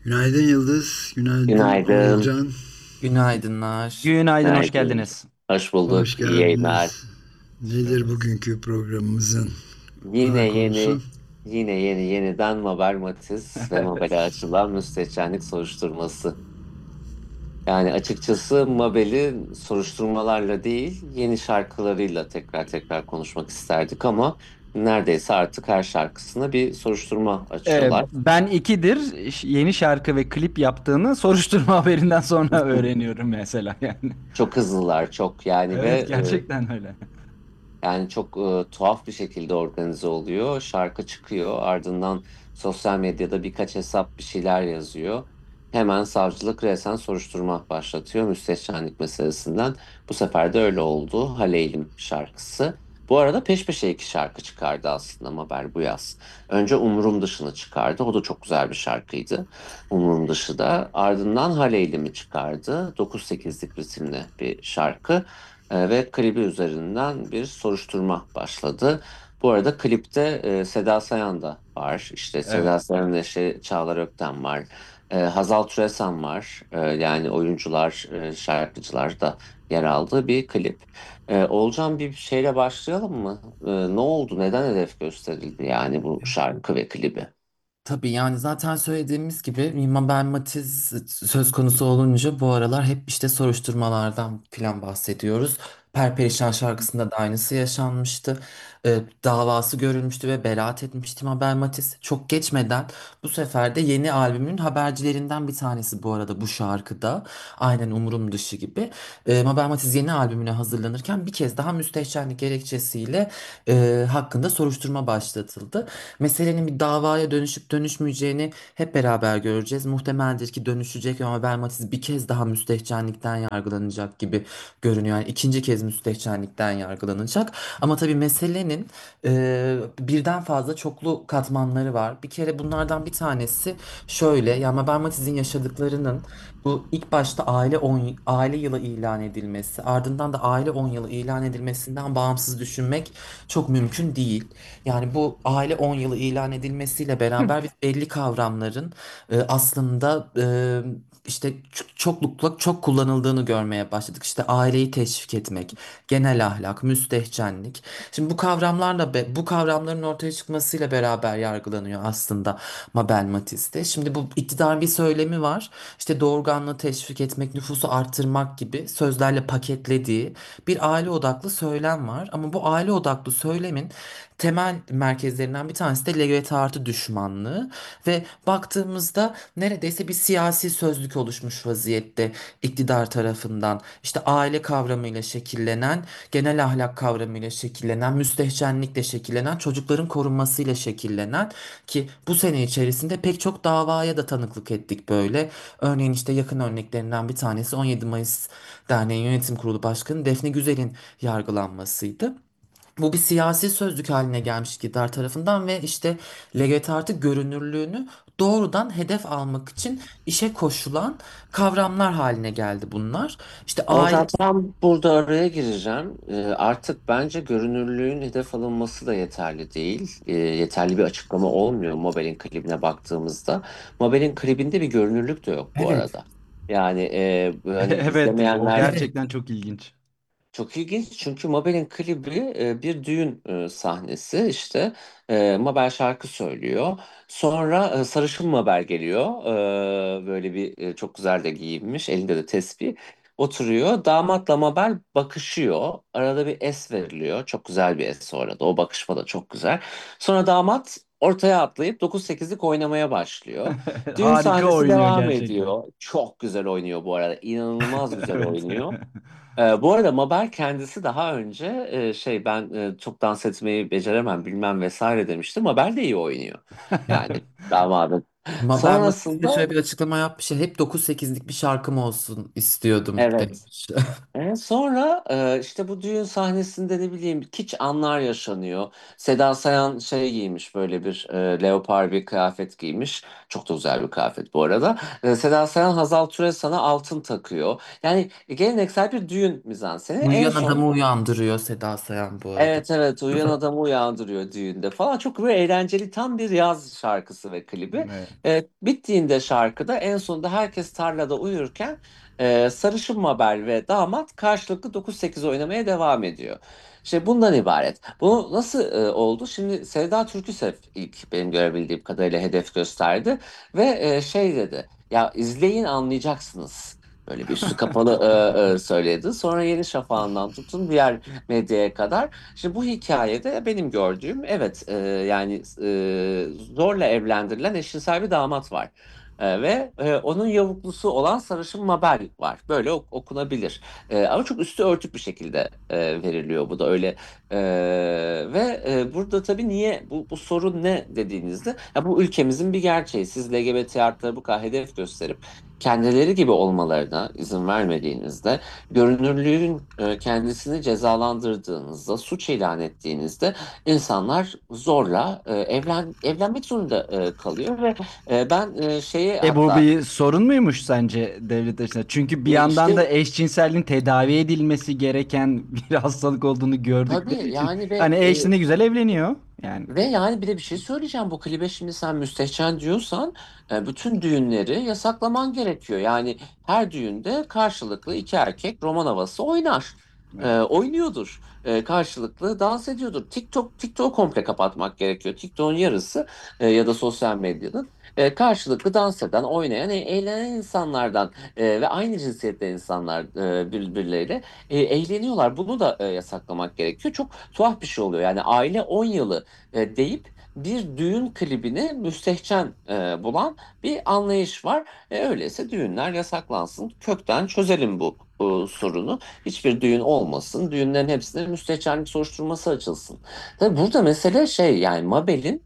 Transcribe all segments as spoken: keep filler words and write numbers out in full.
Günaydın Yıldız, günaydın Günaydın. Oğulcan. Günaydınlar. Günaydın, hoş Günaydın. geldiniz. Hoş Hoş bulduk. İyi yayınlar. geldiniz. Hoş Nedir bulduk. bugünkü programımızın Yine ana yeni, konusu? yine yeni yeniden Mabel Matiz ve Mabel'e açılan müstehcenlik soruşturması. Yani açıkçası Mabel'i soruşturmalarla değil, yeni şarkılarıyla tekrar tekrar konuşmak isterdik ama neredeyse artık her şarkısına bir soruşturma Ee, açıyorlar. ben ikidir ş- yeni şarkı ve klip yaptığını soruşturma haberinden sonra öğreniyorum mesela yani. Çok hızlılar, çok yani ve Evet, e, gerçekten öyle. Yani çok e, tuhaf bir şekilde organize oluyor. Şarkı çıkıyor. Ardından sosyal medyada birkaç hesap bir şeyler yazıyor. Hemen savcılık resen soruşturma başlatıyor müstehcenlik meselesinden. Bu sefer de öyle oldu. Haleylim şarkısı. Bu arada peş peşe iki şarkı çıkardı aslında Mabel bu yaz. Önce Umurum Dışı'nı çıkardı. O da çok güzel bir şarkıydı. Umurum Dışı da. Ardından Haleylim'i çıkardı. dokuz sekizlik ritimli bir şarkı. E, ve klibi üzerinden bir soruşturma başladı. Bu arada klipte e, Seda Sayan da var. İşte Evet. Seda Sayan'ın eşi Çağlar Ökten var. E, Hazal Türesan var. E, yani oyuncular, e, şarkıcılar da yer aldığı bir klip. E, Olcan bir şeyle başlayalım mı? E, ne oldu? Neden hedef gösterildi yani bu şarkı ve klibi? Tabii yani zaten söylediğimiz gibi Mimar Matiz söz konusu olunca bu aralar hep işte soruşturmalardan filan bahsediyoruz. Perperişan şarkısında da aynısı yaşanmıştı. Ee, davası görülmüştü ve beraat etmişti Mabel Matiz. Çok geçmeden bu sefer de yeni albümün habercilerinden bir tanesi bu arada bu şarkıda. Aynen Umurum Dışı gibi. Ee, Mabel Matiz yeni albümüne hazırlanırken bir kez daha müstehcenlik gerekçesiyle e, hakkında soruşturma başlatıldı. Meselenin bir davaya dönüşüp dönüşmeyeceğini hep beraber göreceğiz. Muhtemeldir ki dönüşecek ama Belmatiz bir kez daha müstehcenlikten yargılanacak gibi görünüyor. Yani ikinci kez müstehcenlikten yargılanacak. Ama tabii meselenin e, birden fazla çoklu katmanları var. Bir kere bunlardan bir tanesi şöyle. Yani Mabel Matiz'in yaşadıklarının bu ilk başta aile on, aile yılı ilan edilmesi, ardından da aile on yılı ilan edilmesinden bağımsız düşünmek çok mümkün değil. Yani bu aile on yılı ilan edilmesiyle beraber biz belli kavramların e, aslında e, işte ç- çoklukla çok kullanıldığını görmeye başladık. İşte aileyi teşvik etmek, genel ahlak, müstehcenlik. Şimdi bu kavramlarla be- bu kavramların ortaya çıkmasıyla beraber yargılanıyor aslında Mabel Matiz'de. Şimdi bu iktidarın bir söylemi var. İşte doğurganlığı teşvik etmek, nüfusu arttırmak gibi sözlerle paketlediği bir aile odaklı söylem var. Ama bu aile odaklı söylemin temel merkezlerinden bir tanesi de L G B T artı düşmanlığı ve baktığımızda neredeyse bir siyasi sözlük oluşmuş vaziyette iktidar tarafından. İşte aile kavramıyla şekillenen, genel ahlak kavramıyla şekillenen, müstehcenlikle şekillenen, çocukların korunmasıyla şekillenen ki bu sene içerisinde pek çok davaya da tanıklık ettik böyle. Örneğin işte yakın örneklerinden bir tanesi on yedi Mayıs Derneği Yönetim Kurulu Başkanı Defne Güzel'in yargılanmasıydı. Bu bir siyasi sözlük haline gelmiş iktidar tarafından ve işte L G B T artı görünürlüğünü doğrudan hedef almak için işe koşulan kavramlar haline geldi bunlar. İşte aile Orada tam burada araya gireceğim. Ee, artık bence görünürlüğün hedef alınması da yeterli değil. Ee, yeterli bir açıklama olmuyor Mabel'in klibine baktığımızda. Mabel'in klibinde bir görünürlük de yok bu evet. arada. Yani e, hani Evet, o izlemeyenler gerçekten çok ilginç. çok ilginç çünkü Mabel'in klibi e, bir düğün e, sahnesi işte e, Mabel şarkı söylüyor. Sonra e, sarışın Mabel geliyor. E, böyle bir e, çok güzel de giyinmiş. Elinde de tesbih. Oturuyor. Damatla Mabel bakışıyor. Arada bir es veriliyor. Çok güzel bir es orada. O bakışma da çok güzel. Sonra damat ortaya atlayıp dokuz sekizlik oynamaya başlıyor. Düğün Harika sahnesi oynuyor devam gerçekten. ediyor. Çok güzel oynuyor bu arada. İnanılmaz güzel Evet. oynuyor. Ee, bu arada Mabel kendisi daha önce e, şey ben e, çok dans etmeyi beceremem bilmem vesaire demişti. Mabel de iyi oynuyor. Yani damadım. Mabel Matiz de Sonrasında şöyle bir açıklama yapmış. Ya, hep dokuz sekizlik bir şarkım olsun istiyordum evet. demiş. E, sonra e, işte bu düğün sahnesinde ne bileyim kiç anlar yaşanıyor. Seda Sayan şey giymiş böyle bir e, leopar bir kıyafet giymiş. Çok da güzel bir kıyafet bu arada. E, Seda Sayan Hazal Türesan'a altın takıyor. Yani geleneksel bir düğün mizanseni. En Uyuyan son adamı uyandırıyor Seda Sayan bu arada. evet evet uyuyan adamı uyandırıyor düğünde falan. Çok böyle eğlenceli tam bir yaz şarkısı ve klibi. Evet. E, bittiğinde şarkıda en sonunda herkes tarlada uyurken e, sarışın Mabel ve damat karşılıklı dokuz sekiz oynamaya devam ediyor. İşte bundan ibaret. Bu nasıl e, oldu? Şimdi Sevda Türküsev ilk benim görebildiğim kadarıyla hedef gösterdi ve e, şey dedi. Ya izleyin anlayacaksınız. Böyle bir üstü kapalı e, e, söyledi. Sonra Yeni Şafak'ından tutun diğer medyaya kadar. Şimdi bu hikayede benim gördüğüm evet e, yani e, zorla evlendirilen eşcinsel bir damat var. E, ve e, onun yavuklusu olan sarışın Mabel var. Böyle ok- okunabilir. E, ama çok üstü örtük bir şekilde e, veriliyor bu da öyle. E, ve e, burada tabii niye bu, bu sorun ne dediğinizde ya bu ülkemizin bir gerçeği. Siz L G B T artıları bu kadar hedef gösterip kendileri gibi olmalarına izin vermediğinizde görünürlüğün e, kendisini cezalandırdığınızda, suç ilan ettiğinizde insanlar zorla e, evlen evlenmek zorunda e, kalıyor ve e, ben e, şeyi E bu hatta bir sorun muymuş sence devlet açısından? Çünkü bir e, yandan da işte eşcinselliğin tedavi edilmesi gereken bir hastalık olduğunu gördükleri tabii için yani ve hani eş e, ne güzel evleniyor yani. Ve yani bir de bir şey söyleyeceğim. Bu klibe şimdi sen müstehcen diyorsan e, bütün düğünleri yasaklaman gerekiyor. Yani her düğünde karşılıklı iki erkek roman havası oynar. E, Evet. oynuyordur. E, karşılıklı dans ediyordur. TikTok TikTok'u komple kapatmak gerekiyor. TikTok'un yarısı e, ya da sosyal medyanın e, karşılıklı dans eden, oynayan, e, eğlenen insanlardan e, ve aynı cinsiyette insanlar e, birbirleriyle e, eğleniyorlar. Bunu da e, yasaklamak gerekiyor. Çok tuhaf bir şey oluyor. Yani aile on yılı e, deyip bir düğün klibini müstehcen e, bulan bir anlayış var. E, öyleyse düğünler yasaklansın. Kökten çözelim bu, bu sorunu. Hiçbir düğün olmasın. Düğünlerin hepsine müstehcenlik soruşturması açılsın. Tabii burada mesele şey yani Mabel'in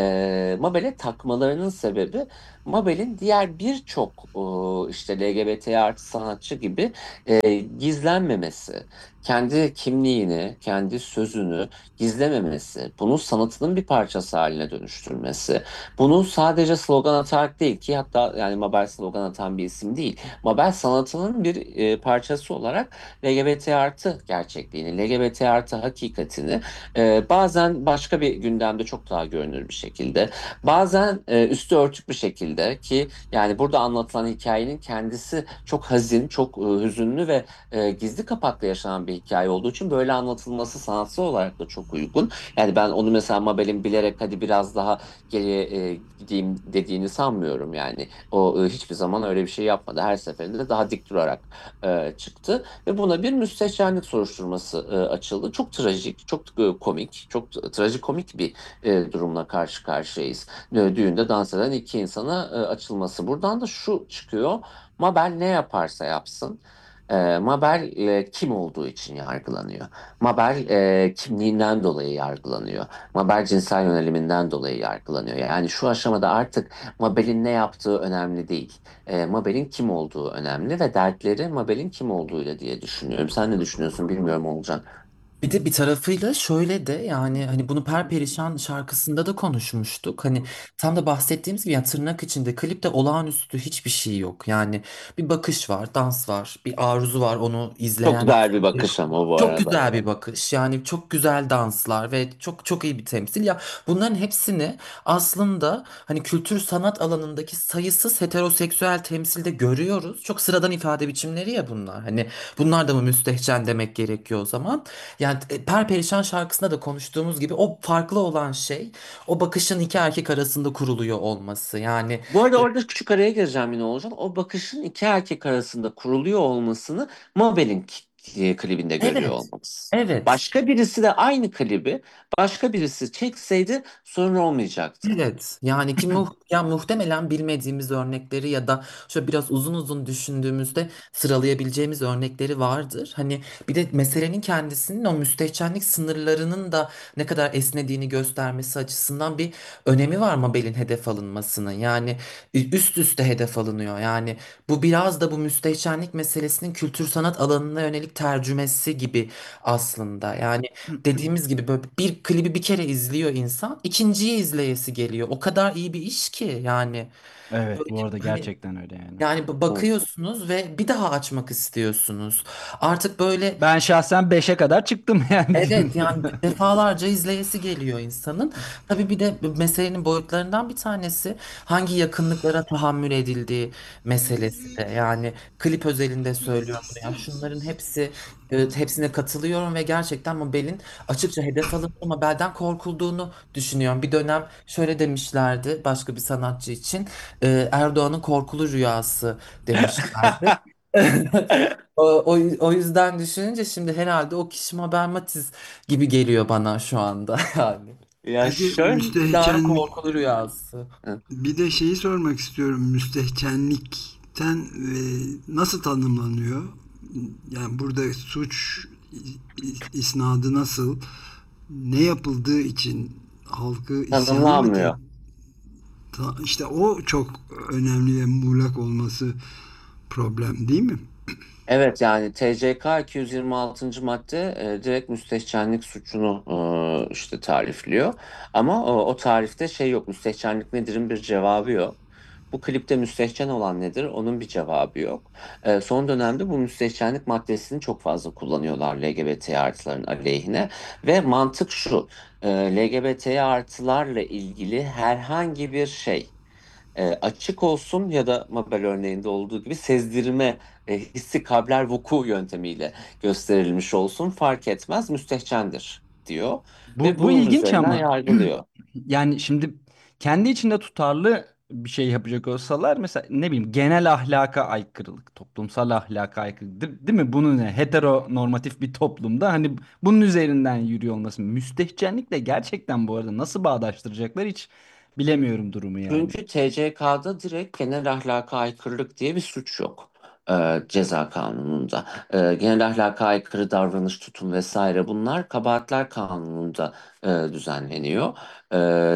e, Mabel'e takmalarının sebebi Mabel'in diğer birçok e, işte L G B T artı sanatçı gibi e, gizlenmemesi, kendi kimliğini, kendi sözünü gizlememesi, bunu sanatının bir parçası haline dönüştürmesi, bunu sadece slogan atarak değil ki hatta yani Mabel slogan atan bir isim değil. Mabel sanatının bir e, parçası olarak L G B T artı gerçekliğini, L G B T artı hakikatini e, bazen başka bir gündemde çok daha görünür bir şekilde, bazen e, üstü örtük bir şekilde ki yani burada anlatılan hikayenin kendisi çok hazin, çok e, hüzünlü ve e, gizli kapaklı yaşanan bir hikaye olduğu için böyle anlatılması sanatsal olarak da çok uygun. Yani ben onu mesela Mabel'in bilerek hadi biraz daha geriye e, gideyim dediğini sanmıyorum yani. O e, hiçbir zaman öyle bir şey yapmadı. Her seferinde de daha dik durarak e, çıktı ve buna bir müstehcenlik soruşturması e, açıldı. Çok trajik, çok e, komik, çok trajikomik bir e, durumla karşı karşıyayız. E, düğünde dans eden iki insana e, açılması. Buradan da şu çıkıyor. Mabel ne yaparsa yapsın e, Mabel e, kim olduğu için yargılanıyor. Mabel e, kimliğinden dolayı yargılanıyor. Mabel cinsel yöneliminden dolayı yargılanıyor. Yani şu aşamada artık Mabel'in ne yaptığı önemli değil. E, Mabel'in kim olduğu önemli ve dertleri Mabel'in kim olduğuyla diye düşünüyorum. Sen ne düşünüyorsun bilmiyorum Olcan. Bir de bir tarafıyla şöyle de yani hani bunu Perperişan şarkısında da konuşmuştuk. Hani tam da bahsettiğimiz gibi yani tırnak içinde klipte olağanüstü hiçbir şey yok. Yani bir bakış var, dans var, bir arzu var onu Çok izleyen. güzel bir bakış ama bu Çok arada. güzel bir bakış. Yani çok güzel danslar ve çok çok iyi bir temsil. Ya bunların hepsini aslında hani kültür sanat alanındaki sayısız heteroseksüel temsilde görüyoruz. Çok sıradan ifade biçimleri ya bunlar. Hani bunlar da mı müstehcen demek gerekiyor o zaman? Yani e, Perperişan şarkısında da konuştuğumuz gibi o farklı olan şey o bakışın iki erkek arasında kuruluyor olması. Yani Bu arada orada küçük araya gireceğim yine Olcan. O bakışın iki erkek arasında kuruluyor olmasını Mabel'in k- klibinde görüyor evet. olmamız. Evet. Başka birisi de aynı klibi başka birisi çekseydi sorun olmayacaktı. Evet yani ki muh ya muhtemelen bilmediğimiz örnekleri ya da şöyle biraz uzun uzun düşündüğümüzde sıralayabileceğimiz örnekleri vardır. Hani bir de meselenin kendisinin o müstehcenlik sınırlarının da ne kadar esnediğini göstermesi açısından bir önemi var Mabel'in hedef alınmasının. Yani üst üste hedef alınıyor. Yani bu biraz da bu müstehcenlik meselesinin kültür sanat alanına yönelik klip tercümesi gibi aslında. Yani dediğimiz gibi böyle bir klibi bir kere izliyor insan, ikinciyi izleyesi geliyor. O kadar iyi bir iş ki yani. Evet, Böyle bu arada hani gerçekten öyle yani. yani b- bakıyorsunuz ve bir daha açmak istiyorsunuz. Artık böyle Ben şahsen beşe kadar çıktım yani diyeyim. evet yani defalarca izleyesi geliyor insanın. Tabii bir de meselenin boyutlarından bir tanesi hangi yakınlıklara tahammül edildiği meselesi de. Yani klip özelinde söylüyorum bunu. Yani şunların hepsi e, hepsine katılıyorum ve gerçekten Mabel'in açıkça hedef alındığı, Mabel'den korkulduğunu düşünüyorum. Bir dönem şöyle demişlerdi başka bir sanatçı için, e, Erdoğan'ın korkulu rüyası demişlerdi. O, o, o yüzden düşününce şimdi herhalde o kişi Mabel Matiz gibi geliyor bana şu anda yani. Ya Peki şöyle. İktidarın müstehcenlik, korkulu rüyası. bir de şeyi sormak istiyorum. Müstehcenlikten e, nasıl tanımlanıyor? Yani burada suç isnadı nasıl? Ne yapıldığı için halkı isyana mı te- Tanımlanmıyor. ta- işte o çok önemli ve muğlak olması problem değil mi? Evet, yani T C K iki yüz yirmi altıncı madde e, direkt müstehcenlik suçunu e, işte tarifliyor. Ama o, o tarifte şey yok. Müstehcenlik nedir'in bir cevabı yok. Bu klipte müstehcen olan nedir? Onun bir cevabı yok. E, son dönemde bu müstehcenlik maddesini çok fazla kullanıyorlar L G B T artıların aleyhine. Ve mantık şu. E, L G B T artılarla ilgili herhangi bir şey e, açık olsun ya da Mabel örneğinde olduğu gibi sezdirme e, hissi kabler vuku yöntemiyle gösterilmiş olsun fark etmez müstehcendir diyor Bu, ve bu bunun ilginç üzerinden ama yargılıyor. yani şimdi kendi içinde tutarlı bir şey yapacak olsalar mesela ne bileyim genel ahlaka aykırılık, toplumsal ahlaka aykırılık değil, değil mi? Bunun ne? Heteronormatif bir toplumda hani bunun üzerinden yürüyor olması müstehcenlikle gerçekten bu arada nasıl bağdaştıracaklar hiç bilemiyorum durumu yani. Çünkü T C K'da direkt genel ahlaka aykırılık diye bir suç yok. e, ceza kanununda. E, genel ahlaka aykırı davranış, tutum vesaire bunlar kabahatler kanununda e, düzenleniyor. E,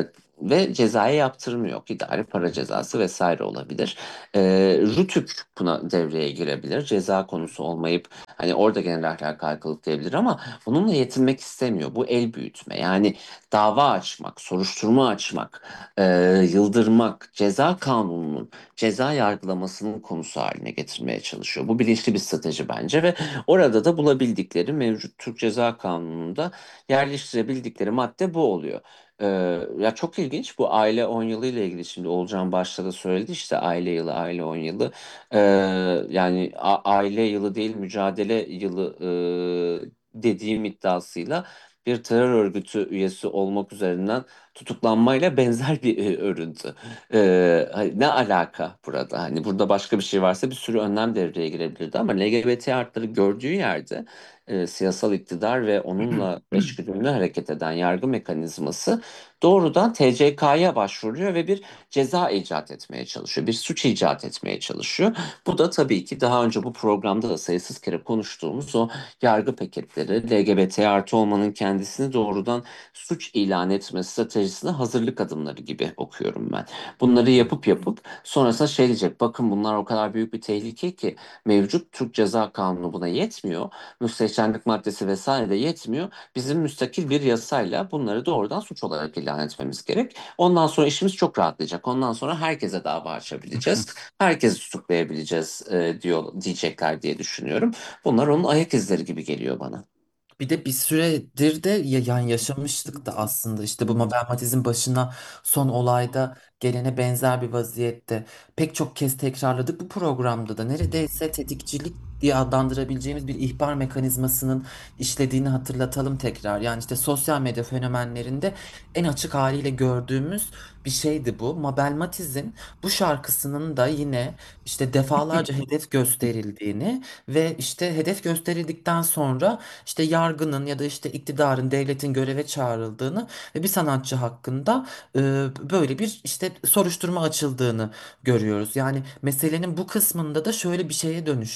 ve cezaya yaptırım yok. İdari para cezası vesaire olabilir. E, Rütük buna devreye girebilir. Ceza konusu olmayıp hani orada genel ahlaka aykırılık diyebilir ama bununla yetinmek istemiyor. Bu el büyütme. Yani dava açmak, soruşturma açmak, e, yıldırmak ceza kanununun ceza yargılamasının konusu haline getirmeye çalışıyor. Bu bilinçli bir strateji bence ve orada da bulabildikleri mevcut Türk Ceza Kanunu'nda yerleştirebildikleri madde bu oluyor. E, ya çok ilginç bu aile on yılı ile ilgili şimdi Olcan başta da söyledi işte aile yılı aile on yılı. E, yani a- aile yılı değil mücadele yılı e, dediğim iddiasıyla bir terör örgütü üyesi olmak üzerinden tutuklanmayla benzer bir e, örüntü. Ee, hani ne alaka burada? Hani burada başka bir şey varsa bir sürü önlem devreye girebilirdi ama L G B T artları gördüğü yerde e, siyasal iktidar ve onunla eşgüdümlü hareket eden yargı mekanizması doğrudan T C K'ya başvuruyor ve bir ceza icat etmeye çalışıyor. Bir suç icat etmeye çalışıyor. Bu da tabii ki daha önce bu programda da sayısız kere konuştuğumuz o yargı paketleri, L G B T artı olmanın kendisini doğrudan suç ilan etme stratejisine hazırlık adımları gibi okuyorum ben. Bunları yapıp yapıp sonrasında şey diyecek. Bakın bunlar o kadar büyük bir tehlike ki mevcut Türk Ceza Kanunu buna yetmiyor. Müstehcenlik maddesi vesaire de yetmiyor. Bizim müstakil bir yasayla bunları doğrudan suç olarak ilan etmemiz gerek. Ondan sonra işimiz çok rahatlayacak. Ondan sonra herkese dava açabileceğiz. Herkesi tutuklayabileceğiz e, diyor diyecekler diye düşünüyorum. Bunlar onun ayak izleri gibi geliyor bana. Bir de bir süredir de ya- yani yaşamıştık da aslında işte bu Mabel Matiz'in başına son olayda gelene benzer bir vaziyette pek çok kez tekrarladık bu programda da neredeyse tetikçilik diye adlandırabileceğimiz bir ihbar mekanizmasının işlediğini hatırlatalım tekrar. Yani işte sosyal medya fenomenlerinde en açık haliyle gördüğümüz bir şeydi bu. Mabel Matiz'in bu şarkısının da yine işte defalarca hedef gösterildiğini ve işte hedef gösterildikten sonra işte yargının ya da işte iktidarın, devletin göreve çağrıldığını ve bir sanatçı hakkında e, böyle bir işte soruşturma açıldığını görüyoruz. Yani meselenin bu kısmında da şöyle bir şeye dönüşüyor.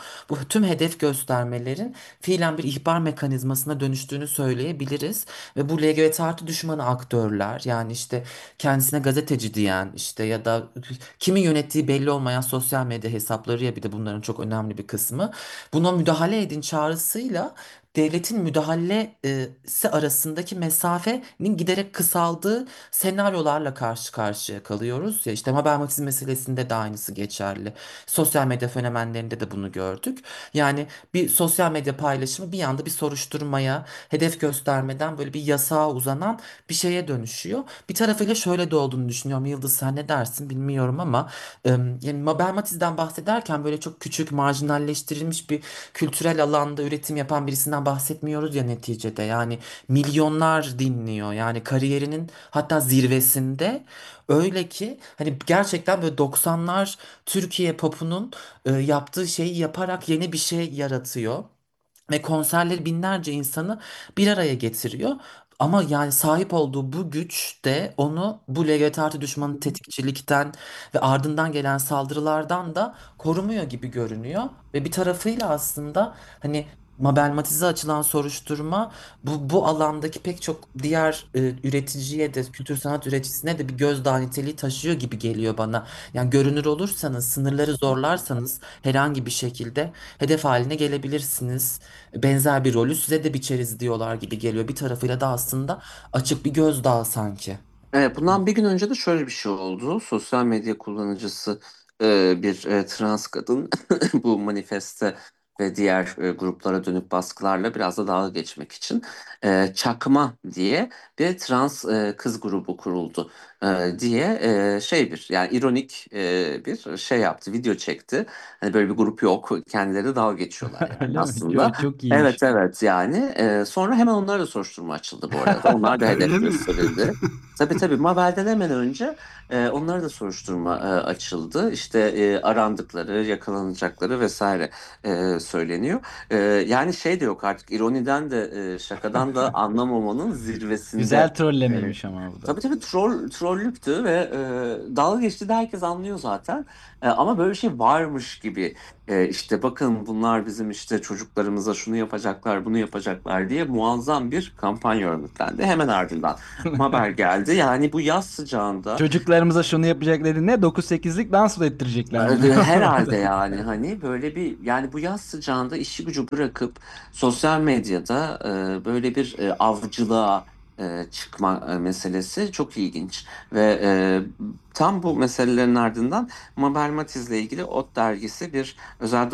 Bu tüm hedef göstermelerin fiilen bir ihbar mekanizmasına dönüştüğünü söyleyebiliriz. Ve bu L G B T artı düşmanı aktörler, yani işte kendisine gazeteci diyen, işte ya da kimi yönettiği belli olmayan sosyal medya hesapları, ya bir de bunların çok önemli bir kısmı, buna müdahale edin çağrısıyla devletin müdahalesi arasındaki mesafenin giderek kısaldığı senaryolarla karşı karşıya kalıyoruz. Ya işte Habermatizm meselesinde de aynısı geçerli. Sosyal medya fenomenlerinde de bunu gördük. Yani bir sosyal medya paylaşımı bir anda bir soruşturmaya, hedef göstermeden böyle bir yasağa uzanan bir şeye dönüşüyor. Bir tarafıyla şöyle de olduğunu düşünüyorum. Yıldız, sen ne dersin bilmiyorum ama em, yani Mabel Matiz'den bahsederken böyle çok küçük, marjinalleştirilmiş bir kültürel alanda üretim yapan birisinden bahsetmiyoruz ya neticede. Yani milyonlar dinliyor. Yani kariyerinin hatta zirvesinde, öyle ki hani gerçekten böyle doksanlar Türkiye popunun e, yaptığı şeyi yaparak yeni bir şey yaratıyor. Ve konserleri binlerce insanı bir araya getiriyor. Ama yani sahip olduğu bu güç de onu bu L G B T artı düşmanı tetikçilikten ve ardından gelen saldırılardan da korumuyor gibi görünüyor. Ve bir tarafıyla aslında hani Mabel Matiz'e açılan soruşturma bu, bu alandaki pek çok diğer e, üreticiye de, kültür sanat üreticisine de bir gözdağı niteliği taşıyor gibi geliyor bana. Yani görünür olursanız, sınırları zorlarsanız herhangi bir şekilde hedef haline gelebilirsiniz. Benzer bir rolü size de biçeriz diyorlar gibi geliyor. Bir tarafıyla da aslında açık bir gözdağı sanki. Evet, bundan bir gün önce de şöyle bir şey oldu. Sosyal medya kullanıcısı e, bir e, trans kadın bu manifeste ve diğer e, gruplara dönük baskılarla biraz da dalga geçmek için e, Çakma diye bir trans e, kız grubu kuruldu e, diye e, şey bir yani ironik e, bir şey yaptı, video çekti. Hani böyle bir grup yok, kendileri dalga geçiyorlar yani Öyle mi? aslında. Çok, çok iyiymiş. Evet, evet, yani e, sonra hemen onlara da soruşturma açıldı bu arada. Onlar da Öyle hedef mi? gösterildi. Tabii, tabii, Mabel'den hemen önce e, onlara da soruşturma e, açıldı. İşte e, arandıkları, yakalanacakları vesaire e, söyleniyor. E, yani şey de yok artık, ironiden de e, şakadan da anlamamanın zirvesinde. Güzel E, trollemeymiş ama bu da. tabii, tabii, troll, trollüktü ve e, dalga geçti de herkes anlıyor zaten. E, ama böyle bir şey varmış gibi e, işte bakın bunlar bizim işte çocuklarımıza şunu yapacaklar, bunu yapacaklar diye muazzam bir kampanya örgütlendi. Hemen ardından haber geldi. Yani bu yaz sıcağında Çocuklarımıza şunu yapacak dedi ne? dokuz sekizlik dans mı ettirecekler mi? e, herhalde yani hani böyle bir yani bu yaz sıcağında işi gücü bırakıp sosyal medyada e, böyle bir e, avcılığa e, çıkma e, meselesi çok ilginç ve e, tam bu meselelerin ardından Mabel Matiz'le ilgili Ot dergisi bir özel